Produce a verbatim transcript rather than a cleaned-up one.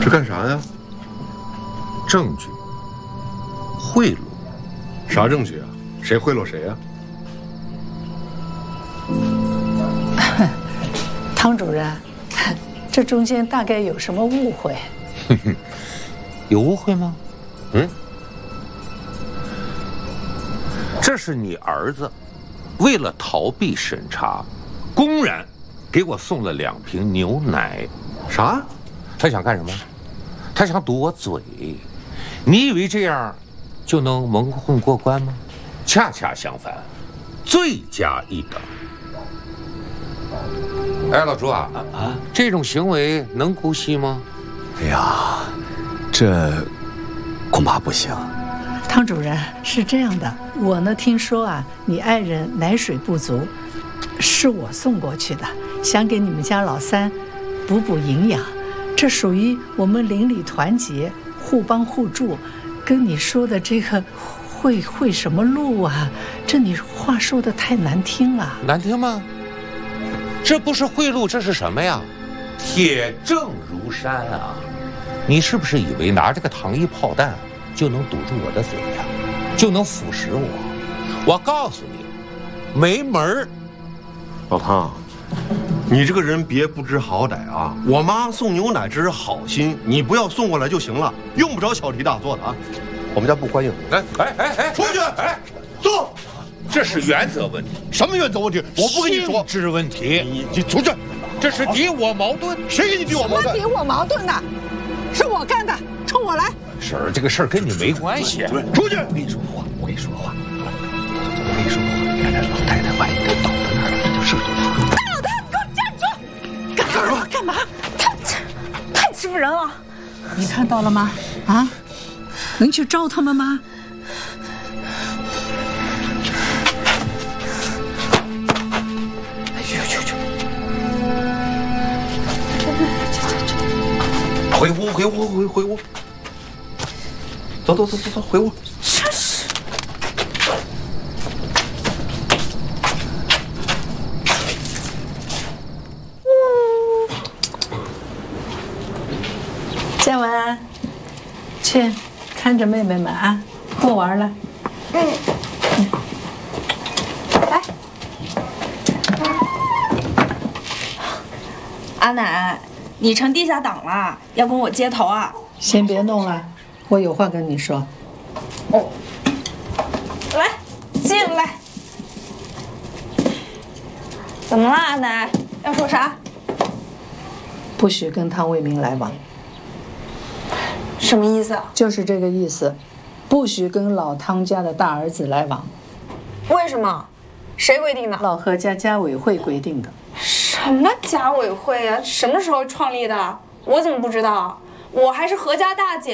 这干啥呀？ 证据，贿赂。 啥证据啊？谁贿赂谁呀？ 汤主任，这中间大概有什么误会？ 有误会吗？嗯，这是你儿子为了逃避审查，公然给我送了两瓶牛奶。 啥？ 他想干什么？他想堵我嘴。你以为这样就能蒙混过关吗？恰恰相反，罪加一等。哎，老朱啊啊，这种行为能姑息吗？ 哎呀，这恐怕不行。 汤主任，是这样的，我呢听说啊，你爱人奶水不足，是我送过去的，想给你们家老三补补营养。这属于我们邻里团结、互帮互助。跟你说的这个会会什么路啊？这你话说的太难听了。 难听吗？这不是贿赂，这是什么呀？铁证如山啊！你是不是以为拿这个糖衣炮弹就能堵住我的嘴呀、啊，就能腐蚀我？我告诉你，没门儿！ 老汤，你这个人别不知好歹啊！我妈送牛奶只是好心，你不要送过来就行了，用不着小题大做的啊！我们家不欢迎你。 哎哎哎哎， 出去！哎，走！ 这是原则问题。 什么原则问题？我不跟你说。 性质问题。 你你出去！ 这是敌我矛盾。 谁给你敌我矛盾？ 敌我矛盾的，是我干的，冲我来！ 婶儿，这个事儿跟你没关系。 出去！ 我跟你说话，我跟你说话，我跟你说话。你看这老太太万一她倒在那儿了，这就事就大了。 大老太，你给我站住！干什么？干嘛？太太欺负人了！你看到了吗？啊，能去招他们吗？ 回屋，回屋，回回屋。走走走走走，回屋。 真是。建文，去看着妹妹们啊，过玩了。嗯。 来。阿奶。你成地下党了，要跟我接头啊？ 先别弄了，我有话跟你说。 哦，来，进来。怎么了，阿奶？要说啥？ 不许跟汤卫民来往。 什么意思？ 就是这个意思，不许跟老汤家的大儿子来往。 为什么？谁规定的？ 老何家家委会规定的。 什么家委会啊？什么时候创立的？我怎么不知道？我还是何家大姐。